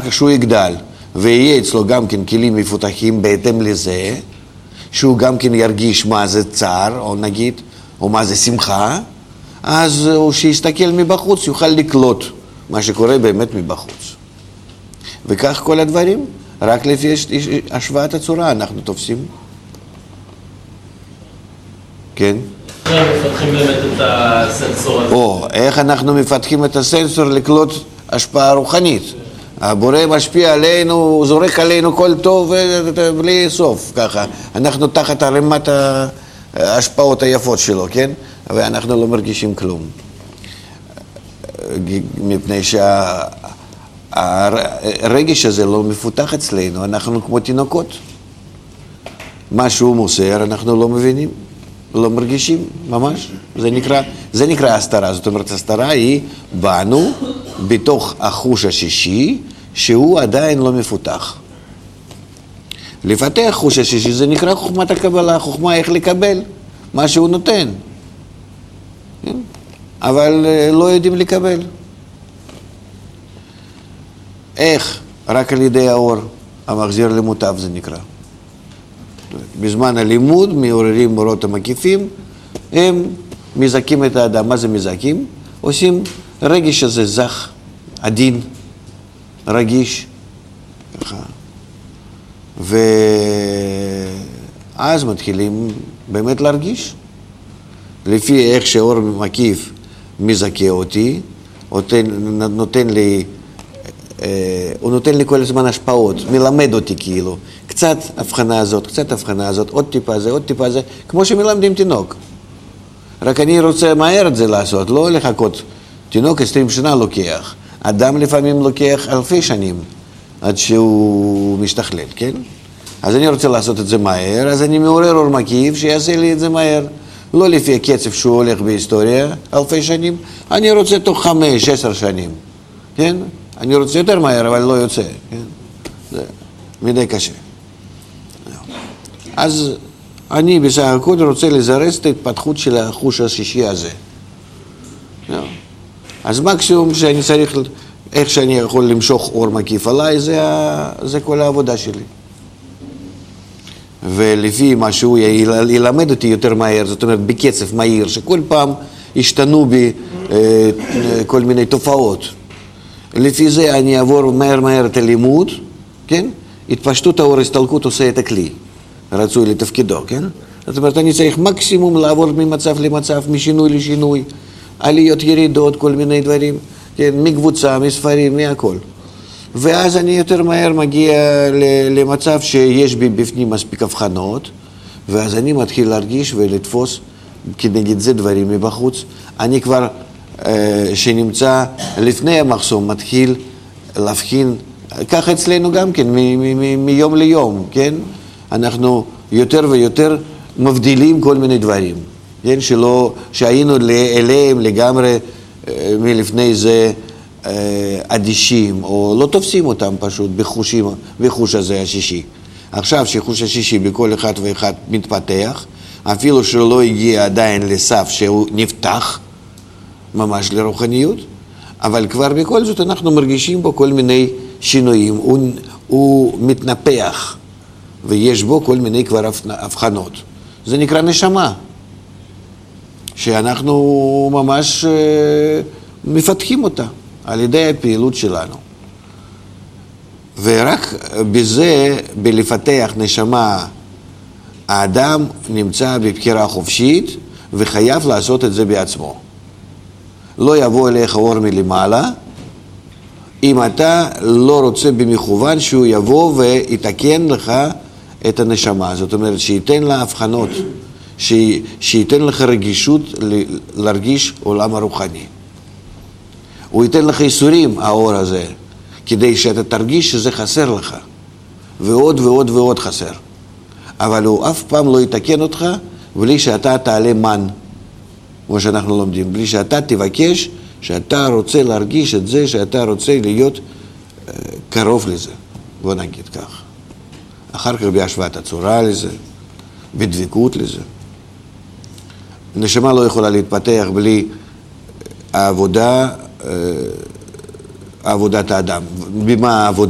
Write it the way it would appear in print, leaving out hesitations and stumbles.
כשהוא יגדל ויהיה אצלו גם כן כלים מפותחים בהתאם לזה, שהוא גם כן ירגיש מה זה צער, או נגיד, או מה זה שמחה, אז הוא שיסתכל מבחוץ יוכל לקלוט מה שקורה באמת מבחוץ. וכך כל הדברים, רק לפי השוואת הצורה אנחנו תופסים. כן? איך מפתחים באמת את הסנסור הזה? איך אנחנו מפתחים את הסנסור לקלוט השפעה רוחנית. הבורא משפיע עלינו, הוא זורק עלינו כל טוב בלי סוף, ככה. אנחנו תחת הרמת ההשפעות היפות שלו, כן? ואנחנו לא מרגישים כלום. מפני שהרגש הזה לא מפותח אצלנו, אנחנו כמו תינוקות. מה שהוא מוסר, אנחנו לא מבינים, לא מרגישים, ממש. זה נקרא הסתרה. זאת אומרת, הסתרה היא בנו, בתוך החוש השישי, שהוא עדיין לא מפותח. לפתח חוש השישי זה נקרא חוכמת הקבלה, חוכמה איך לקבל מה שהוא נותן. אבל לא יודעים לקבל. איך? רק על ידי האור המחזיר למוטב זה נקרא. בזמן הלימוד מעוררים אורות המקיפים, הם מזכים את האדם. מה זה מזכים? עושים רגש הזה זך, עדין, רגיש, ככה. ואז מתחילים באמת להרגיש. לפי איך שאור מקיף מזכה אותי, הוא נותן לי כל הזמן השפעות, מלמד אותי כאילו. קצת הבחנה הזאת, קצת הבחנה הזאת, עוד טיפה זה, עוד טיפה זה, כמו שמלמדים תינוק. רק אני רוצה מהר את זה לעשות, לא לחכות. תינוק 20 שנה לוקח. אדם לפעמים לוקח אלפי שנים עד שהוא משתכלל, כן? אז אני רוצה לעשות את זה מהר, אז אני מעורר אור מקיף שיעשה לי את זה מהר. לא לפי הקצב שהוא הולך בהיסטוריה, אלפי שנים. אני רוצה תוך 5-10 שנים, כן? אני רוצה יותר מהר, אבל לא יוצא, כן? זה מדי קשה. אז אני בסך הכל רוצה לזרז את ההתפתחות של החוש השישי הזה. אז מקסימום שאני צריך, איך שאני יכול למשוך אור מקיף עליי, זה כל העבודה שלי. ולפי מה שהוא ילמד אותי יותר מהר, זאת אומרת בקצב מהיר, שכל פעם השתנו בי כל מיני תופעות. לפי זה אני אעבור מהר את הלימוד, כן? התפשטות האור הסתלקות עושה את הכלי, רצוי לתפקידו, כן? זאת אומרת, אני צריך מקסימום לעבור ממצב למצב, משינוי לשינוי, עליות ירידות, כל מיני דברים, כן? מקבוצה, מספרים, מהכל. ואז אני יותר מהר מגיע למצב שיש בי בפנים מספיק הבחנות, ואז אני מתחיל להרגיש ולתפוס כנגד זה דברים מבחוץ. אני כבר, שנמצא לפני המחסום, מתחיל להבחין, ככה אצלנו גם כן, מיום ליום, כן? אנחנו יותר ויותר מבדילים כל מיני דברים, כן? שהיינו אליהם לגמרי מלפני זה אדישים, או לא תופסים אותם פשוט בחוש הזה השישי. עכשיו שחוש השישי בכל אחד ואחד מתפתח, אפילו שלא הגיע עדיין לסף שהוא נפתח ממש לרוחניות, אבל כבר בכל זאת אנחנו מרגישים בו כל מיני שינויים, הוא מתנפח, ויש בו כל מיני כבר הבחנות. זה נקרא נשמה, שאנחנו ממש מפתחים אותה על ידי הפעילות שלנו. ורק בזה, בלפתח נשמה, האדם נמצא בבחירה חופשית וחייב לעשות את זה בעצמו. לא יבוא אליך אור מלמעלה, אם אתה לא רוצה במכוון שהוא יבוא ויתקן לך את הנשמה. זאת אומרת, שייתן לה הבחנות, שייתן לך רגישות להרגיש עולם הרוחני. הוא ייתן לך איסורים, האור הזה, כדי שאתה תרגיש שזה חסר לך, ועוד ועוד ועוד חסר. אבל הוא אף פעם לא יתקן אותך בלי שאתה תעלה מן, כמו שאנחנו לומדים, בלי שאתה תבקש, שאתה רוצה להרגיש את זה, שאתה רוצה להיות קרוב לזה, בוא נגיד כך. אחר כך בהשוואת הצורה לזה, בדבקות לזה. נשמה לא יכולה להתפתח בלי עבודת האדם. במה העבודה?